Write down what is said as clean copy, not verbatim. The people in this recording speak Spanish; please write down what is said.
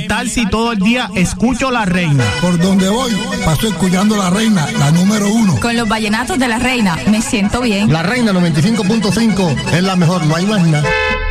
tal si todo el día escucho La Reina? Por donde voy, paso escuchando La Reina, la número 1. Con los vallenatos de La Reina, me siento bien. La Reina 95.5 es la mejor, no hay más nada.